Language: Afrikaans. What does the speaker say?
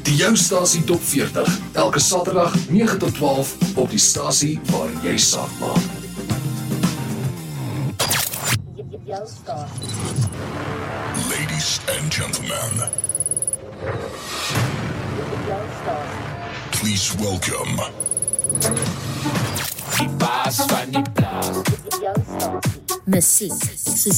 Die Jou Stasie Top 40, elke Saterdag 9 tot 12 op die stasie waar jy saak maak. Jou Stasie. Ladies and gentlemen, Jou Stasie. please welcome Die baas van die plaas. Jou Stasie. Musiek